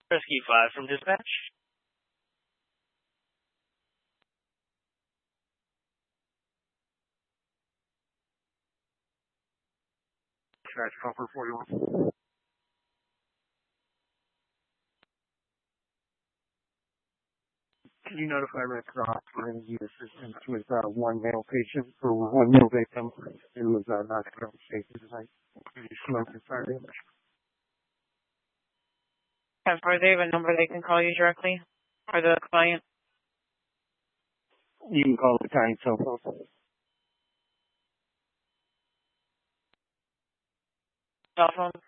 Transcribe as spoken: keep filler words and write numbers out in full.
Rescue five from dispatch. Dispatch Copper forty-one. Can you notify Red Cross for any assistance with uh, one male patient or one male victim who was uh, not going to safety tonight? He smoked and fire damage. Have they have a number they can call you directly for the client? You can call the county cell phone. Cell phone?